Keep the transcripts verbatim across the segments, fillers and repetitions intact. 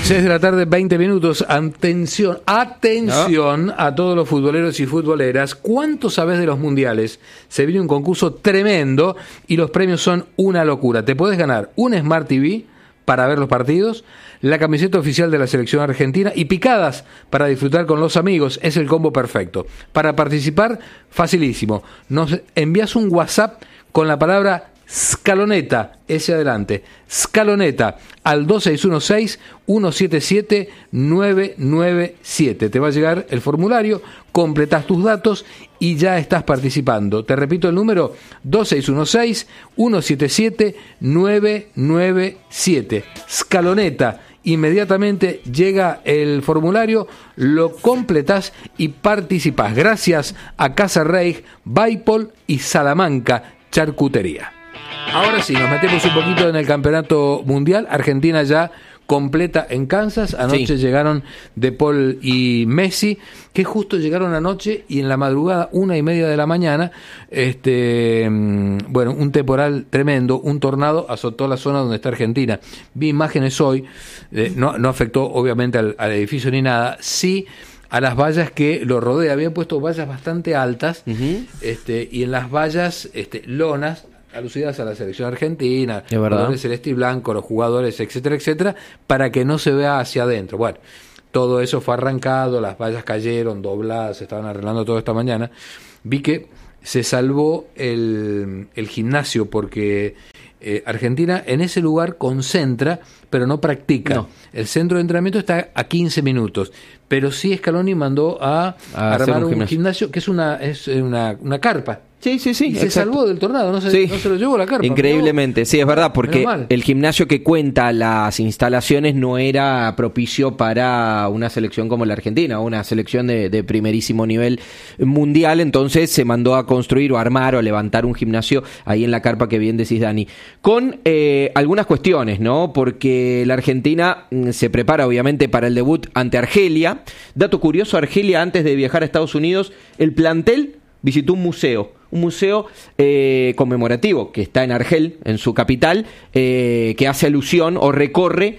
seis de la tarde, veinte minutos. Atención, atención ¿no? a todos los futboleros y futboleras. ¿Cuánto sabés de los mundiales? Se viene un concurso tremendo y los premios son una locura. Te podés ganar un Smart T V para ver los partidos, la camiseta oficial de la selección argentina y picadas para disfrutar con los amigos. Es el combo perfecto. Para participar, facilísimo. Nos envías un WhatsApp con la palabra Scaloneta, ese adelante, Scaloneta, al dos seis uno seis, uno siete siete, nueve nueve siete. Te va a llegar el formulario, completás tus datos y ya estás participando. Te repito el número, dos seis uno seis, uno siete siete, nueve nueve siete. Scaloneta. Inmediatamente llega el formulario, lo completás y participás. Gracias a Casa Reig, Baipol y Salamanca Charcutería. Ahora sí, nos metemos un poquito en el campeonato mundial. Argentina ya completa en Kansas. Anoche sí. llegaron De Paul y Messi, que justo llegaron anoche y en la madrugada, una y media de la mañana, este, bueno, un temporal tremendo, un tornado azotó la zona donde está Argentina. Vi imágenes hoy, eh, no, no afectó obviamente al, al edificio ni nada, sí a las vallas que lo rodea. Habían puesto vallas bastante altas, uh-huh. este, y en las vallas este, lonas alucidas a la selección argentina, colores celeste y blanco, los jugadores, etcétera, etcétera, para que no se vea hacia adentro. Bueno, todo eso fue arrancado, las vallas cayeron, dobladas, se estaban arreglando todo esta mañana. Vi que se salvó el, el gimnasio porque eh, Argentina en ese lugar concentra, pero no practica. No. El centro de entrenamiento está a quince minutos, pero sí Scaloni mandó a, a armar un, un gimnasio. gimnasio que es una, es una, una carpa. Sí, sí, sí. Y se exacto. salvó del tornado, no se, sí. no se lo llevó la carpa. Increíblemente, sí, es verdad, porque el gimnasio que cuenta las instalaciones no era propicio para una selección como la Argentina, una selección de, de primerísimo nivel mundial, entonces se mandó a construir o armar o levantar un gimnasio ahí en la carpa que bien decís, Dani. Con eh, algunas cuestiones, ¿no? Porque la Argentina se prepara obviamente para el debut ante Argelia. Dato curioso, Argelia antes de viajar a Estados Unidos, el plantel visitó un museo. Un museo eh, conmemorativo que está en Argel, en su capital, eh, que hace alusión o recorre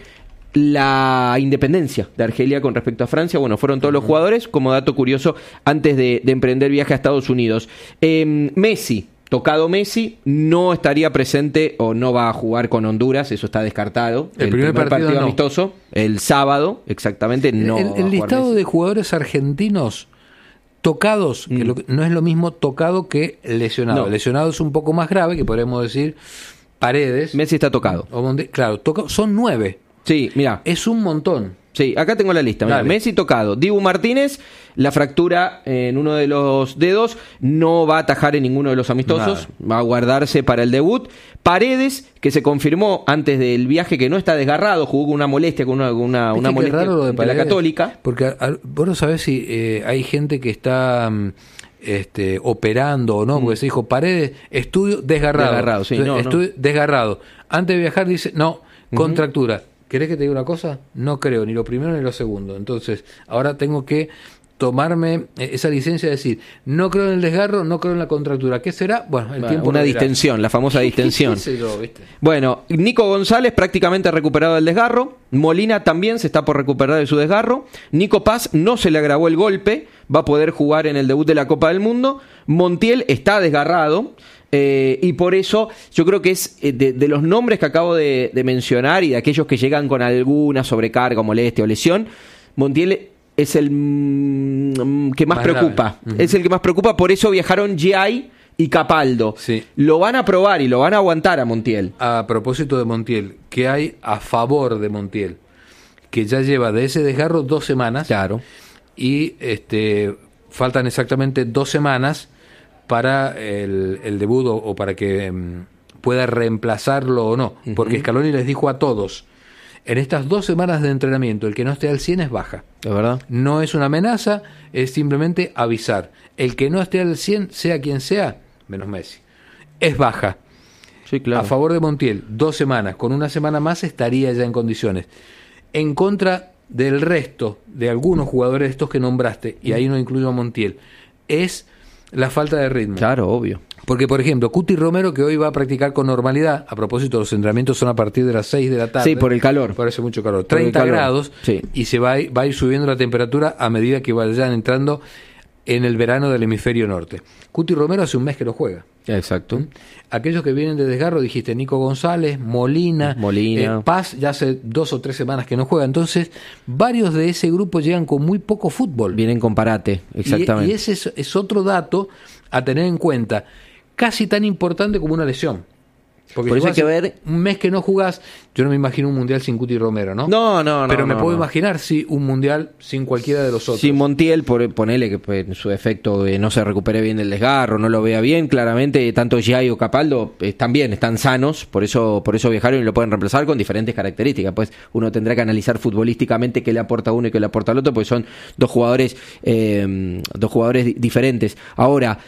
la independencia de Argelia con respecto a Francia. Bueno, fueron todos uh-huh. los jugadores, como dato curioso, antes de, de emprender viaje a Estados Unidos. Eh, Messi, tocado Messi, no estaría presente o no va a jugar con Honduras, eso está descartado. El, el primer, primer partido, partido no. amistoso, el sábado, exactamente, no. El, el listado de jugadores argentinos tocados, mm. que lo, no es lo mismo tocado que lesionado. No. Lesionado es un poco más grave, que podríamos decir Paredes. Messi está tocado. O Monde- claro, toca, son nueve. Sí, mira. Es un montón. Sí, acá tengo la lista. Mirá, Messi tocado. Dibu Martínez, la fractura en uno de los dedos, no va a atajar en ninguno de los amistosos, Nada. va a guardarse para el debut. Paredes, que se confirmó antes del viaje que no está desgarrado, jugó con una molestia, con una, una, una molestia raro lo de, de la Católica. Porque a, vos no sabés si eh, hay gente que está este, operando o no, mm. porque se dijo Paredes, estudio desgarrado. Desgarrado, sí. Entonces, no, estudio no. desgarrado. Antes de viajar dice, no, uh-huh. contractura. ¿Querés que te diga una cosa? No creo, ni lo primero ni lo segundo. Entonces, ahora tengo que tomarme esa licencia de decir, no creo en el desgarro, no creo en la contractura. ¿Qué será? Bueno, el bueno, tiempo una distensión, la famosa distensión. Yo, ¿viste? Bueno, Nico González prácticamente recuperado del desgarro. Molina también se está por recuperar de su desgarro. Nico Paz no se le agravó el golpe, va a poder jugar en el debut de la Copa del Mundo. Montiel está desgarrado. Eh, y por eso yo creo que es eh, de, de los nombres que acabo de, de mencionar y de aquellos que llegan con alguna sobrecarga, molestia o lesión, Montiel es el mm, que más, más preocupa. Uh-huh. Es el que más preocupa, por eso viajaron Giai y Capaldo. Sí. Lo van a probar y lo van a aguantar a Montiel. A propósito de Montiel, ¿qué hay a favor de Montiel? Que ya lleva de ese desgarro dos semanas. Claro. Y este faltan exactamente dos semanas para el, el debut o, o para que um, pueda reemplazarlo o no, uh-huh. porque Scaloni les dijo a todos, en estas dos semanas de entrenamiento, el que no esté al cien es baja. ¿Es verdad? No es una amenaza, es simplemente avisar. El que no esté al cien, sea quien sea, menos Messi, es baja. Sí, claro. A favor de Montiel, dos semanas, con una semana más estaría ya en condiciones. En contra del resto de algunos jugadores estos que nombraste, y ahí no incluyo a Montiel, es la falta de ritmo. Claro, obvio. Porque, por ejemplo, Cuti Romero, que hoy va a practicar con normalidad, a propósito, los entrenamientos son a partir de las seis de la tarde. Sí, por el calor. Parece mucho calor. treinta grados, sí. Y se va a, ir, va a ir subiendo la temperatura a medida que vayan entrando en el verano del hemisferio norte. Cuti Romero hace un mes que lo juega. Exacto. ¿Mm? Aquellos que vienen de desgarro, dijiste Nico González, Molina, Molina. Eh, Paz, ya hace dos o tres semanas que no juega. Entonces, varios de ese grupo llegan con muy poco fútbol. Vienen con parate, exactamente. Y, y ese es, es otro dato a tener en cuenta, casi tan importante como una lesión. Porque por si eso hay que ver un mes que no jugás, yo no me imagino un mundial sin Cuti Romero, ¿no? No, no, no. Pero me no, puedo no. imaginar sí un mundial sin cualquiera de los otros. Sin Montiel, por, ponele que pues, en su efecto eh, no se recupere bien del desgarro, no lo vea bien, claramente tanto Giai o Capaldo están bien, están sanos, por eso por eso viajaron y lo pueden reemplazar con diferentes características. Pues uno tendrá que analizar futbolísticamente qué le aporta uno y qué le aporta al otro, porque son dos jugadores eh, dos jugadores di- diferentes. Ahora,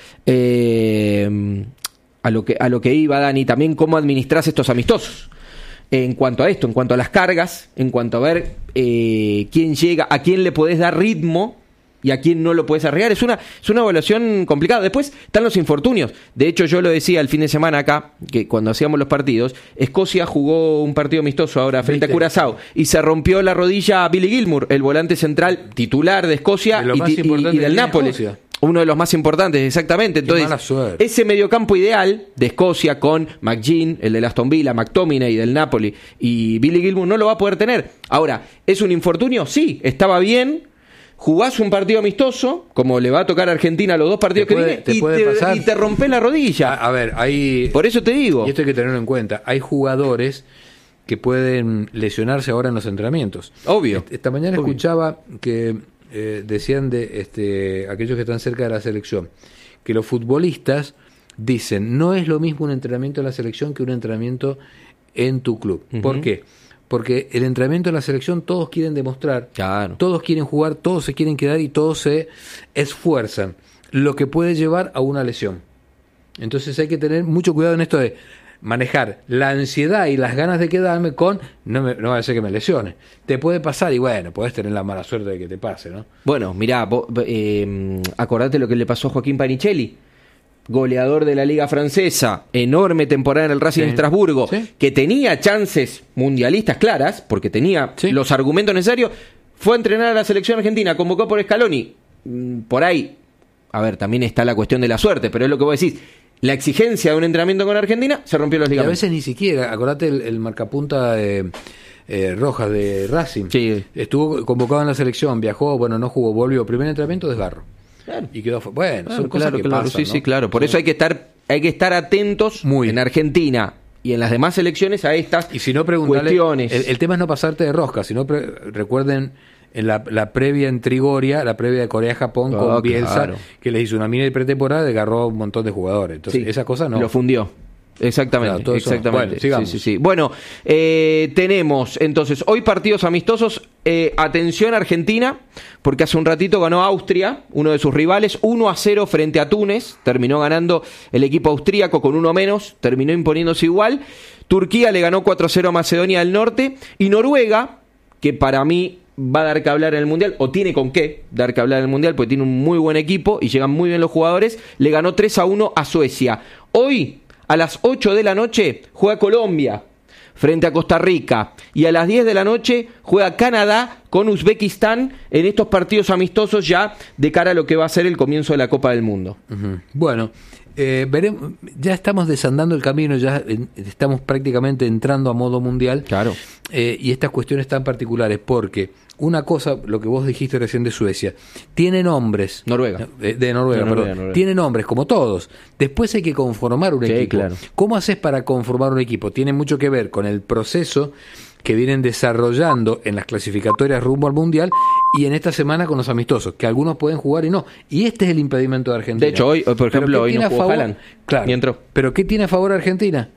eh, a lo que a lo que iba Dani, también cómo administrás estos amistosos. En cuanto a esto, en cuanto a las cargas, en cuanto a ver eh, quién llega, a quién le podés dar ritmo y a quién no lo podés arriesgar, es una, es una evaluación complicada. Después están los infortunios. De hecho, yo lo decía el fin de semana acá, que cuando hacíamos los partidos, Escocia jugó un partido amistoso ahora frente ¿Viste? a Curazao y se rompió la rodilla a Billy Gilmour, el volante central titular de Escocia de y, y, y del Nápoles. Uno de los más importantes, exactamente. Entonces, ese mediocampo ideal de Escocia con McGinn, el de Aston Villa, McTominay del Napoli y Billy Gilmour no lo va a poder tener. Ahora, ¿es un infortunio? Sí, estaba bien. Jugás un partido amistoso, como le va a tocar a Argentina los dos partidos puede, que vienen, y, te, y te rompés la rodilla. A, a ver, hay... Por eso te digo. Y esto hay que tenerlo en cuenta. Hay jugadores que pueden lesionarse ahora en los entrenamientos. Obvio. Esta mañana Obvio. escuchaba que... Eh, decían de este, aquellos que están cerca de la selección, que los futbolistas dicen, no es lo mismo un entrenamiento en la selección que un entrenamiento en tu club. Uh-huh. ¿Por qué? Porque el entrenamiento en la selección todos quieren demostrar, claro. todos quieren jugar, todos se quieren quedar y todos se esfuerzan, lo que puede llevar a una lesión. Entonces hay que tener mucho cuidado en esto de manejar la ansiedad y las ganas de quedarme con no, me, no va a ser que me lesione. Te puede pasar y bueno, podés tener la mala suerte de que te pase, ¿no? Bueno, mirá, vos, eh, acordate lo que le pasó a Joaquín Panicelli, goleador de la Liga Francesa, enorme temporada en el Racing de sí. Estrasburgo, ¿sí? Que tenía chances mundialistas claras, porque tenía ¿sí? los argumentos necesarios, fue a entrenar a la selección argentina, convocó por Scaloni, por ahí, a ver, también está la cuestión de la suerte, pero es lo que vos decís, la exigencia de un entrenamiento con Argentina se rompió los ligamentos. Y a veces ni siquiera, acordate el, el marcapunta de eh, Rojas de Racing, sí. Estuvo convocado en la selección, viajó, bueno, no jugó, volvió, primer entrenamiento desgarro. Claro. Y quedó, bueno, claro, son cosas claro, que claro, pasan, sí, ¿no? sí, claro. Por sí. eso hay que estar, hay que estar atentos Muy. en Argentina y en las demás selecciones a estas y si no cuestiones. El, el tema es no pasarte de rosca, si no pre, recuerden en la, la previa en Trigoria, la previa de Corea-Japón oh, con Bielsa, claro. que les hizo una mini pretemporada y agarró a un montón de jugadores. Entonces, sí, esa cosa no. Lo fundió. Exactamente, claro, exactamente. Bueno, sí, sí, sí. Bueno, eh, tenemos entonces hoy partidos amistosos. Eh, atención Argentina, porque hace un ratito ganó Austria, uno de sus rivales, uno a cero frente a Túnez. Terminó ganando el equipo austríaco con uno menos, terminó imponiéndose igual. Turquía le ganó cuatro a cero a Macedonia del Norte. Y Noruega, que para mí va a dar que hablar en el Mundial, o tiene con qué dar que hablar en el Mundial, porque tiene un muy buen equipo y llegan muy bien los jugadores, le ganó tres a uno a Suecia. Hoy, a las ocho de la noche, juega Colombia frente a Costa Rica. Y a las diez de la noche juega Canadá con Uzbekistán en estos partidos amistosos ya de cara a lo que va a ser el comienzo de la Copa del Mundo. Uh-huh. Bueno, eh, veremos, ya estamos desandando el camino, ya eh, estamos prácticamente entrando a modo mundial. Claro. Eh, y estas cuestiones tan particulares, porque una cosa, lo que vos dijiste recién de Suecia, tiene nombres. Noruega. De, de Noruega, de Noruega, perdón. Noruega. Tiene nombres, como todos. Después hay que conformar un sí, equipo. Claro. ¿Cómo haces para conformar un equipo? Tiene mucho que ver con el proceso que vienen desarrollando en las clasificatorias rumbo al Mundial y en esta semana con los amistosos, que algunos pueden jugar y no. Y este es el impedimento de Argentina. De hecho, hoy, por ejemplo, hoy no jugó Haaland. Claro. Y entró. Pero ¿qué tiene a favor Argentina?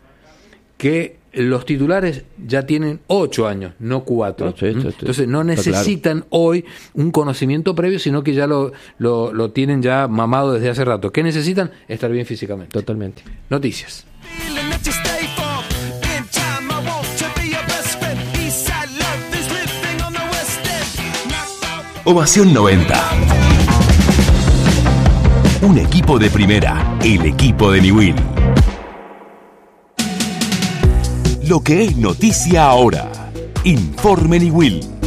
Que los titulares ya tienen ocho años, no cuatro. No, sí, sí, sí. Entonces no necesitan claro. hoy un conocimiento previo, sino que ya lo, lo, lo tienen ya mamado desde hace rato. ¿Qué necesitan? Estar bien físicamente. Totalmente. Noticias. Ovación noventa. Un equipo de primera. el equipo de Niwil. Lo que es noticia ahora. Informe Niwil.